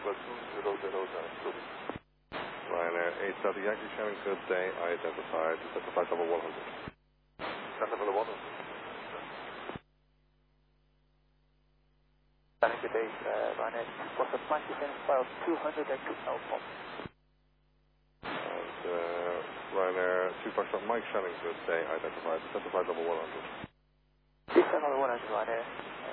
Ryanair 8 Delta Yankee Shannon, good day, identified, identified double 100. Double 100. Good day, Ryanair. What's the flight defense file 200 and 2 Alpha? And Ryanair 2 Foxtrot Mike Shannon, good day, identified, identified double 100. This another 100, Ryanair.